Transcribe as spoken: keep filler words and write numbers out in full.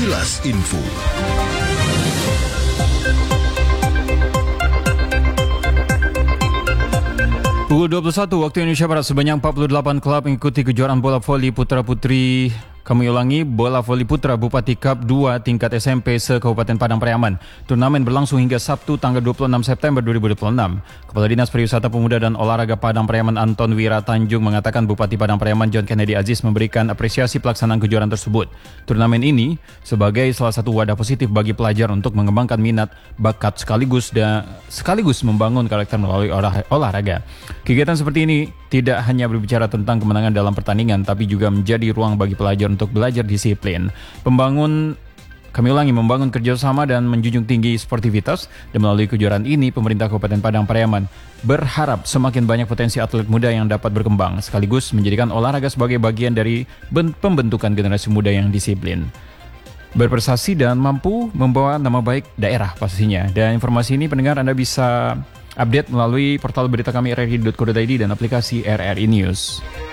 Kilas Info. Pukul dua puluh satu waktu Indonesia Barat, sebanyak empat puluh delapan klub mengikuti kejuaraan bola voli putra putri. Kami ulangi, bola voli putra Bupati Cup dua tingkat S M P se-Kabupaten Padang Pariaman. Turnamen berlangsung hingga Sabtu tanggal dua puluh enam September dua ribu dua puluh enam. Kepala Dinas Pariwisata Pemuda dan Olahraga Padang Pariaman Anton Wira Tanjung mengatakan Bupati Padang Pariaman John Kennedy Aziz memberikan apresiasi pelaksanaan kejuaraan tersebut. Turnamen ini sebagai salah satu wadah positif bagi pelajar untuk mengembangkan minat, bakat sekaligus dan sekaligus membangun karakter melalui olah, olahraga. Kegiatan seperti ini tidak hanya berbicara tentang kemenangan dalam pertandingan, tapi juga menjadi ruang bagi pelajar untuk belajar disiplin, pembangun, kami ulangi, membangun kerjasama dan menjunjung tinggi sportivitas. Dan melalui kejuaraan ini, pemerintah Kabupaten Padang Pariaman berharap semakin banyak potensi atlet muda yang dapat berkembang, sekaligus menjadikan olahraga sebagai bagian dari pembentukan generasi muda yang disiplin, berprestasi dan mampu membawa nama baik daerah pastinya. Dan informasi ini pendengar Anda bisa update melalui portal berita kami r r i dot co dot i d dan aplikasi R R I News.